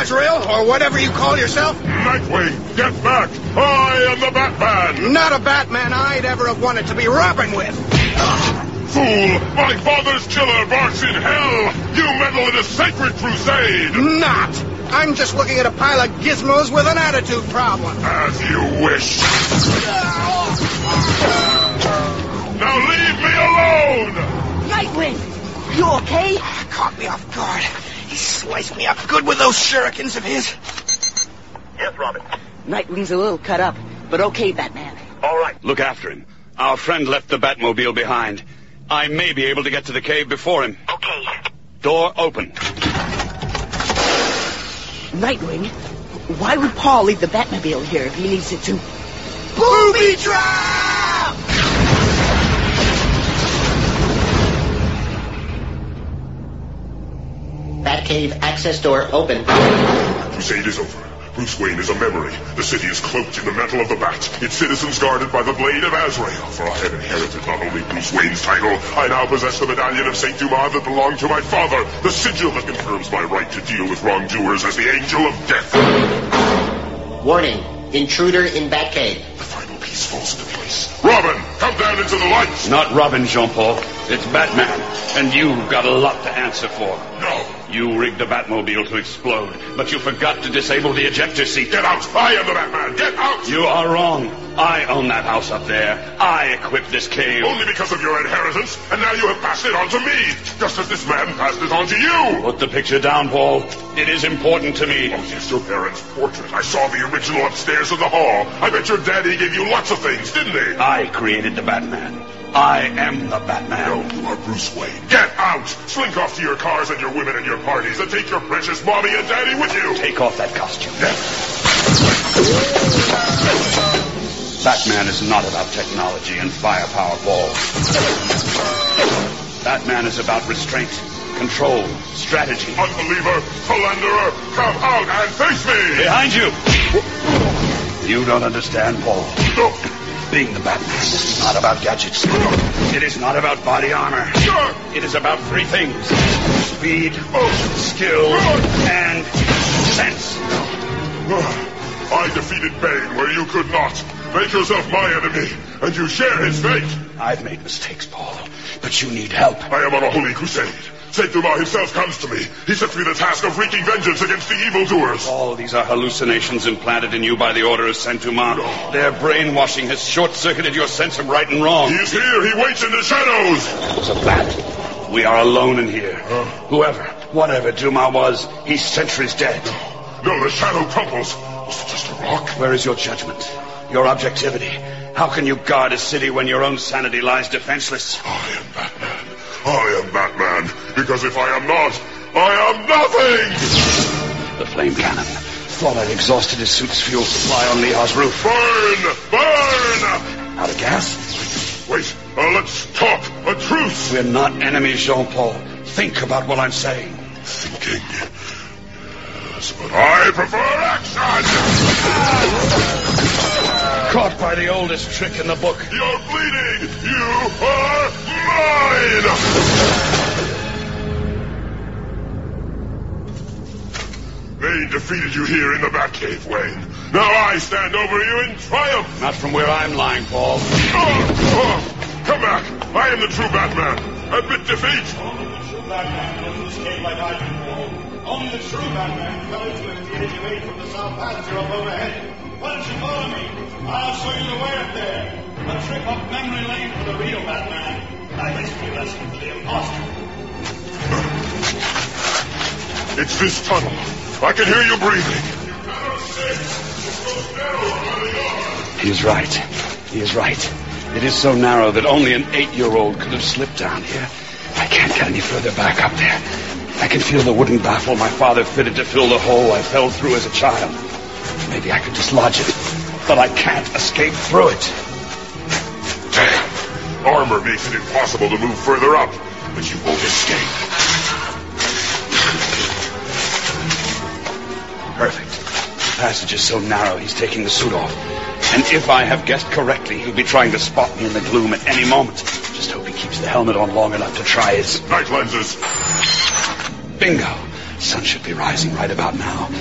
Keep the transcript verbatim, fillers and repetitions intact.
Azrael, or whatever you call yourself? Nightwing, get back! I am the Batman! Not a Batman I'd ever have wanted to be Robin with. Fool! My father's killer barks in hell! You meddle in a sacred crusade! Not! I'm just looking at a pile of gizmos with an attitude problem. As you wish. Now leave me alone! Nightwing! You okay? Caught me off guard. He sliced me up good with those shurikens of his. Yes, Robin. Nightwing's a little cut up, but okay, Batman. All right. Look after him. Our friend left the Batmobile behind. I may be able to get to the cave before him. Okay. Door open. Nightwing, why would Paul leave the Batmobile here if he needs it to... Booby trap! Batcave access door open. The crusade is over. Bruce Wayne is a memory. The city is cloaked in the mantle of the Bat. Its citizens guarded by the blade of Azrael. For I have inherited not only Bruce Wayne's title, I now possess the medallion of Saint Dumas that belonged to my father. The sigil that confirms my right to deal with wrongdoers as the Angel of Death. Warning. Intruder in Batcave. The final piece falls into place. Robin, come down into the light! Not Robin, Jean-Paul. It's Batman. And you've got a lot to answer for. No. You rigged the Batmobile to explode, but you forgot to disable the ejector seat. Get out! I am the Batman! Get out! You are wrong. I own that house up there. I equipped this cave. Only because of your inheritance, and now you have passed it on to me, just as this man passed it on to you! Put the picture down, Paul. It is important to me. Oh, yes, your parents' portrait. I saw the original upstairs in the hall. I bet your daddy gave you lots of things, didn't he? I created the Batman. I am the Batman. No, you are Bruce Wayne. Get out! Slink off to your cars and your women and your parties, and take your precious mommy and daddy with you! Take off that costume. Batman is not about technology and firepower, Paul. Batman is about restraint, control, strategy. Unbeliever, philanderer, come out and face me! Behind you! You don't understand, Paul. No. Being the Batman is not about gadgets. It is not about body armor. It is about three things. Speed, skill, and sense. I defeated Bane where you could not. Make yourself my enemy, and you share his fate. I've made mistakes, Paul, but you need help. I am on a holy crusade. Saint Dumas himself comes to me. He sets me the task of wreaking vengeance against the evildoers. All these are hallucinations implanted in you by the order of Saint Dumas. No. Their brainwashing has short-circuited your sense of right and wrong. He is here. He waits in the shadows. It was a bat. We are alone in here. Huh? Whoever, whatever Dumas was, he's centuries dead. No, the shadow crumples. Was it just a rock? Where is your judgment? Your objectivity? How can you guard a city when your own sanity lies defenseless? I am Batman. I am Batman, because if I am not, I am nothing! The flame cannon. Thought I'd exhausted his suit's fuel supply on Lehar's roof. Burn! Burn! Out of gas? Wait, uh, let's talk. A truce! We're not enemies, Jean-Paul. Think about what I'm saying. Thinking? Yes, but I prefer action! Caught by the oldest trick in the book. You're bleeding! You are mine! Bane defeated you here in the Batcave, Wayne. Now I stand over you in triumph! Not from where I'm lying, Paul. Oh, oh, come back! I am the true Batman! Admit defeat! Only the true Batman will escape by lightning, Paul. Only the true Batman fell into it the eighty-eight from the south pasture up overhead. Why don't you follow me? I'll show you the way up there. A trip up memory lane for the real Batman. A history lesson for the imposter. It's this tunnel. I can hear you breathing. He is right. He is right. It is so narrow that only an eight-year-old could have slipped down here. I can't get any further back up there. I can feel the wooden baffle my father fitted to fill the hole I fell through as a child. Maybe I could dislodge it, but I can't escape through it. Damn. Armor makes it impossible to move further up, but you won't escape. Perfect. The passage is so narrow he's taking the suit off. And if I have guessed correctly, he'll be trying to spot me in the gloom at any moment. Just hope he keeps the helmet on long enough to try his... Night lenses. Bingo. Sun should be rising right about now.